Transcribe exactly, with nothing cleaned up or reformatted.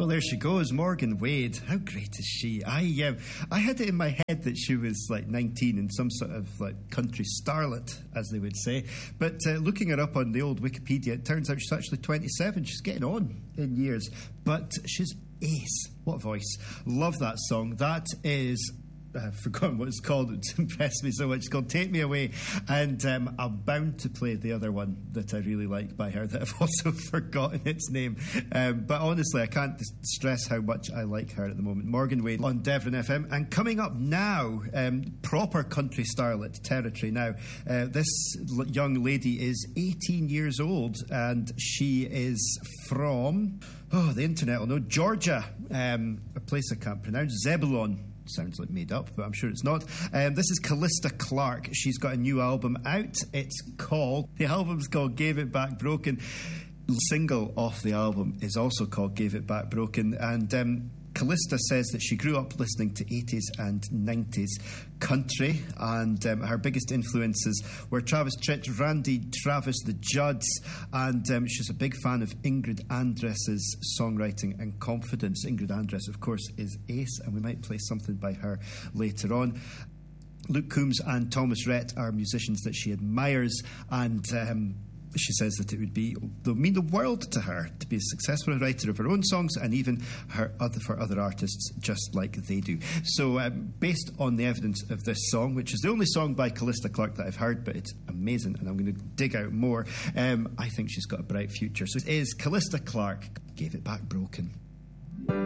Well, there she goes, Morgan Wade. How great is she? I um, I had it in my head that she was like nineteen and some sort of like country starlet, as they would say. But uh, looking her up on the old Wikipedia, it turns out she's actually twenty-seven. She's getting on in years. But she's ace. What a voice. Love that song. That is... I've forgotten what it's called. It's impressed me so much. It's called Take Me Away. And um, I'm bound to play the other one that I really like by her that I've also forgotten its name. Um, but honestly, I can't stress how much I like her at the moment. Morgan Wade on Devon F M. And coming up now, um, proper country starlet territory now. Uh, this l- young lady is eighteen years old and she is from, oh, the internet will know, Georgia. Um, a place I can't pronounce. Zebulon. Sounds like made up, but I'm sure it's not. Um, this is Callista Clark. She's got a new album out. It's called, the album's called Gave It Back Broken. The single off the album is also called Gave It Back Broken. And um, Callista says that she grew up listening to eighties and nineties country, and um, her biggest influences were Travis Tritt, Randy Travis, the Judds, and um, she's a big fan of Ingrid Andress's songwriting and confidence. Ingrid Andress, of course, is ace, and we might play something by her later on. Luke Combs and Thomas Rhett are musicians that she admires, and um, she says that it would be, it would mean the world to her to be a successful writer of her own songs and even her other, for other artists just like they do. So um, based on the evidence of this song, which is the only song by Callista Clark that I've heard, but it's amazing and I'm going to dig out more, um, I think she's got a bright future. So it is Callista Clark, Gave It Back Broken.